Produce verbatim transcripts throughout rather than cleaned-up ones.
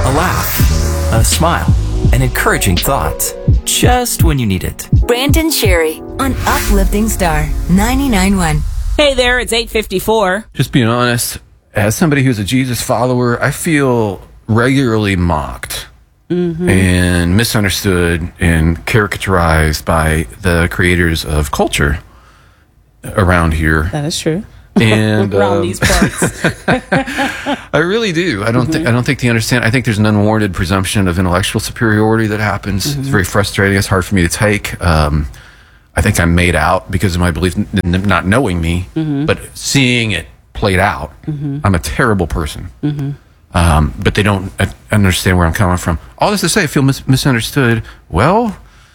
A laugh, a smile, an encouraging thought, just when you need it. Brandon Sherry on Uplifting Star ninety-nine point one. Hey there, it's eight fifty-four. Just being honest, as somebody who's a Jesus follower, I feel regularly mocked mm-hmm. and misunderstood and caricaturized by the creators of culture around here. That is true. And around um, these parts. I really do. I don't mm-hmm. think I don't think they understand. I think there's an unwarranted presumption of intellectual superiority that happens. Mm-hmm. It's very frustrating. It's hard for me to take. Um, I think I'm made out because of my belief in them not knowing me, mm-hmm. but seeing it played out. Mm-hmm. I'm a terrible person. Mm-hmm. Um, but they don't understand where I'm coming from. All this to say, I feel mis- misunderstood. Well,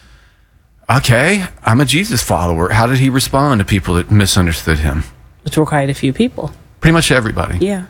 okay, I'm a Jesus follower. How did he respond to people that misunderstood him? Which were quite a few people. Pretty much everybody. Yeah.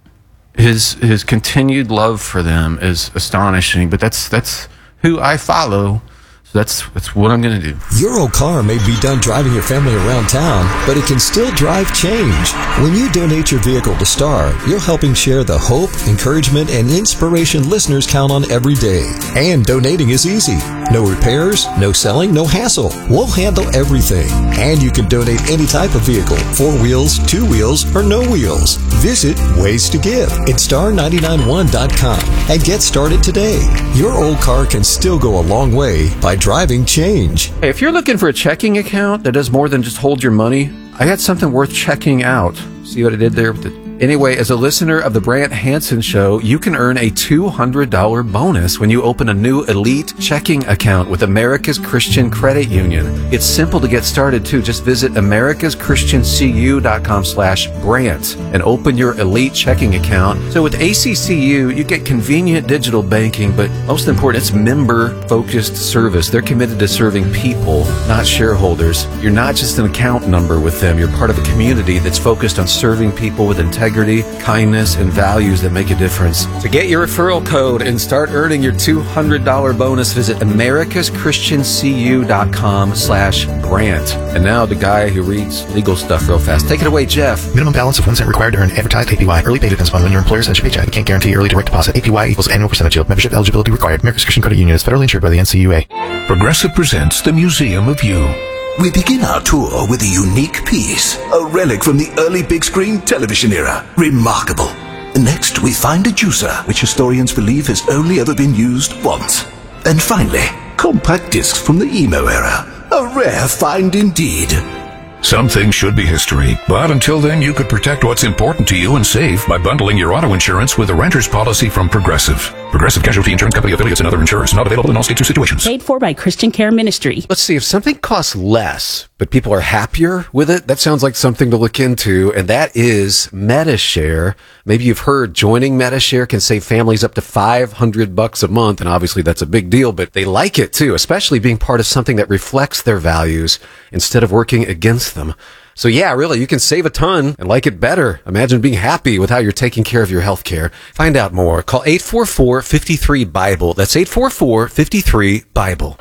His his continued love for them is astonishing, but that's that's who I follow. So that's that's what I'm going to do. Your old car may be done driving your family around town, but it can still drive change. When you donate your vehicle to Star, you're helping share the hope, encouragement, and inspiration listeners count on every day. And donating is easy. No repairs, no selling, no hassle. We'll handle everything. And you can donate any type of vehicle, four wheels, two wheels, or no wheels. Visit Ways to Give at star nine nine one dot com and get started today. Your old car can still go a long way by driving change. Hey, if you're looking for a checking account that does more than just hold your money, I got something worth checking out. See what I did there with the... Anyway, as a listener of the Brant Hansen Show, you can earn a two hundred dollars bonus when you open a new elite checking account with America's Christian Credit Union. It's simple to get started, too. Just visit americas christian c u dot com slash Brant and open your elite checking account. So with A C C U, you get convenient digital banking, but most important, it's member-focused service. They're committed to serving people, not shareholders. You're not just an account number with them. You're part of a community that's focused on serving people with integrity. Integrity, kindness, and values that make a difference. To get your referral code and start earning your two hundred dollars bonus, visit americas christian c u dot com slash Brant. And now the guy who reads legal stuff real fast. Take it away, Jeff. Minimum balance of one cent required to earn advertised A P Y. Early pay depends upon when your employer sends your paycheck. Can't guarantee early direct deposit. A P Y equals annual percentage yield. Membership eligibility required. America's Christian Credit Union is federally insured by the N C U A. Progressive presents The Museum of You. We begin our tour with a unique piece, a relic from the early big-screen television era. Remarkable. Next, we find a juicer, which historians believe has only ever been used once. And finally, compact discs from the emo era. A rare find indeed. Some things should be history, but until then you could protect what's important to you and save by bundling your auto insurance with a renter's policy from Progressive. Progressive Casualty Insurance Company affiliates and other insurers. Not available in all states or situations. Paid for by Christian Care Ministry. Let's see, if something costs less, but people are happier with it, that sounds like something to look into, and that is Medi-Share. Maybe you've heard joining Medi-Share can save families up to five hundred bucks a month, and obviously that's a big deal, but they like it too, especially being part of something that reflects their values instead of working against them. So yeah, really, you can save a ton and like it better. Imagine being happy with how you're taking care of your health care. Find out more. Call eight four four, five three, BIBLE. That's eight four four, five three, BIBLE.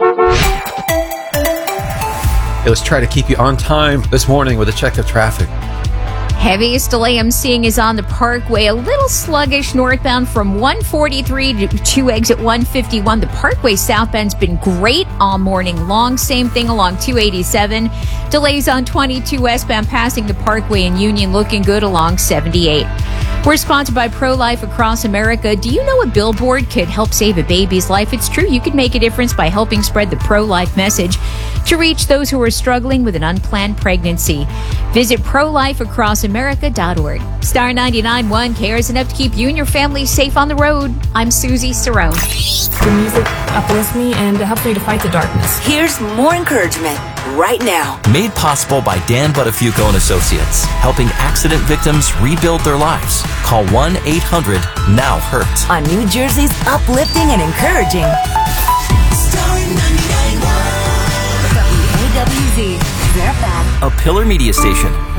Hey, let's try to keep you on time this morning with a check of traffic. Heaviest delay I'm seeing is on the Parkway. A little sluggish northbound from one forty-three to exit one fifty-one. The Parkway southbound's been great all morning long. Same thing along two eighty-seven. Delays on twenty-two westbound passing the Parkway in Union, looking good along seventy-eight. We're sponsored by Pro-Life Across America. Do you know a billboard could help save a baby's life? It's true. You could make a difference by helping spread the pro-life message to reach those who are struggling with an unplanned pregnancy. Visit pro life across america dot org. Star ninety-nine point one cares enough to keep you and your family safe on the road. I'm Susie Cerrone. The music uplifts me and it helps me to fight the darkness. Here's more encouragement right now. Made possible by Dan Buttafuoco and Associates, helping accident victims rebuild their lives. Call one eight hundred now hurt. On New Jersey's uplifting and encouraging Star ninety-nine point one W A W Z. A Pillar Media Station.